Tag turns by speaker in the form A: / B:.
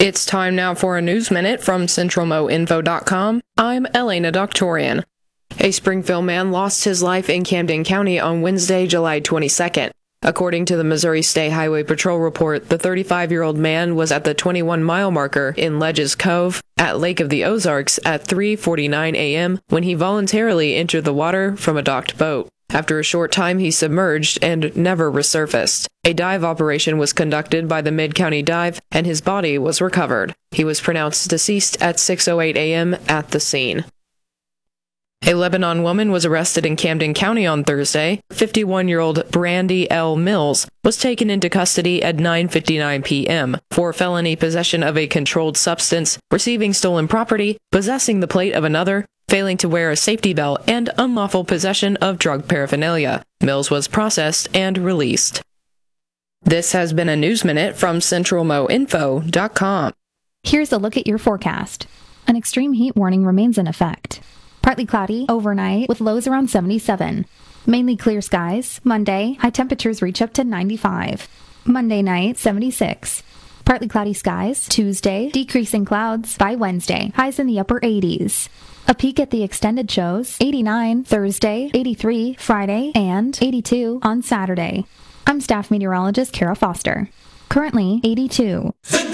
A: It's time now for a News Minute from CentralMoInfo.com. I'm Elena Doctorian. A Springfield man lost his life in Camden County on Wednesday, July 22nd. According to the Missouri State Highway Patrol report, the 35-year-old man was at the 21-mile marker in Ledges Cove at Lake of the Ozarks at 3:49 a.m. when he voluntarily entered the water from a docked boat. After a short time, he submerged and never resurfaced. A dive operation was conducted by the Mid-County Dive, and his body was recovered. He was pronounced deceased at 6:08 a.m. at the scene. A Lebanon woman was arrested in Camden County on Thursday. 51-year-old Brandy L. Mills was taken into custody at 9:59 p.m. for felony possession of a controlled substance, receiving stolen property, possessing the plate of another, failing to wear a safety belt, and unlawful possession of drug paraphernalia. Mills was processed and released. This has been a News Minute from CentralMoInfo.com.
B: Here's a look at your forecast. An extreme heat warning remains in effect. Partly cloudy overnight with lows around 77. Mainly clear skies. Monday, high temperatures reach up to 95. Monday night, 76. Partly cloudy skies. Tuesday, decreasing clouds. By Wednesday, highs in the upper 80s. A peek at the extended shows, 89 Thursday, 83 Friday, and 82 on Saturday. I'm staff meteorologist Kara Foster. Currently 82.